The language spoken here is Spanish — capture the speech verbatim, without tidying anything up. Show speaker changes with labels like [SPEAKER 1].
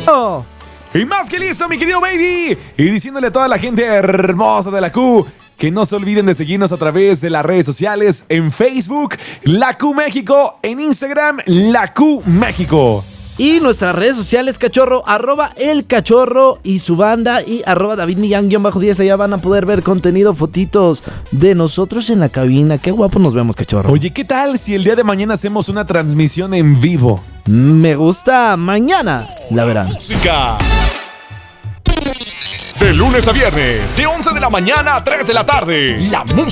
[SPEAKER 1] Oh.
[SPEAKER 2] Y más que listo, mi querido baby. Y diciéndole a toda la gente hermosa de la Q que no se olviden de seguirnos a través de las redes sociales. En Facebook, La Q México. En Instagram, La Q México.
[SPEAKER 1] Y nuestras redes sociales, cachorro, arroba el cachorro y su banda y arroba David Millán bajo diez. Allá van a poder ver contenido, fotitos de nosotros en la cabina. Qué guapo nos vemos, cachorro.
[SPEAKER 2] Oye, ¿qué tal si el día de mañana hacemos una transmisión en vivo?
[SPEAKER 1] Me gusta. Mañana la verán.
[SPEAKER 2] Música. De lunes a viernes, de once de la mañana a tres de la tarde. La música.